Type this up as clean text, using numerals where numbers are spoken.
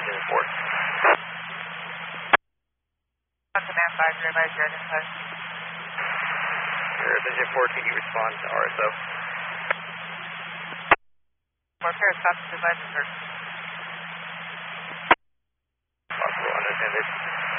Engine 4. Command 5, revise your identified. Engine 4, can you respond to RSO? Repair stop to device first. Possible, unattended.